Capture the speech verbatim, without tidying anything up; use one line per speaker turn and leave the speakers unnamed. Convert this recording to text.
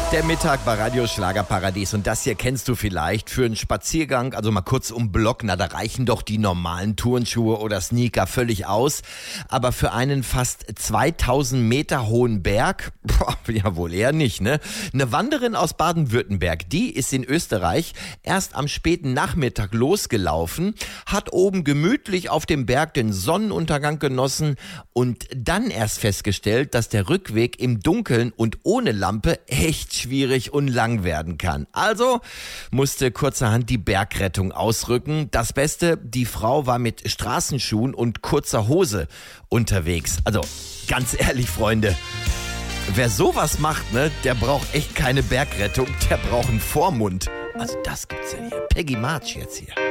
Der Mittag bei Radio Schlagerparadies und das hier kennst du vielleicht für einen Spaziergang, also mal kurz um Block, na da reichen doch die normalen Turnschuhe oder Sneaker völlig aus, aber für einen fast zweitausend Meter hohen Berg, boah, ja wohl eher nicht, ne? Eine Wanderin aus Baden-Württemberg, die ist in Österreich erst am späten Nachmittag losgelaufen, hat oben gemütlich auf dem Berg den Sonnenuntergang genossen und dann erst festgestellt, dass der Rückweg im Dunkeln und ohne Lampe echt schwierig und lang werden kann. Also musste kurzerhand die Bergrettung ausrücken. Das Beste, die Frau war mit Straßenschuhen und kurzer Hose unterwegs. Also ganz ehrlich, Freunde, wer sowas macht, ne, der braucht echt keine Bergrettung, der braucht einen Vormund. Also das gibt's ja hier. Peggy March jetzt hier.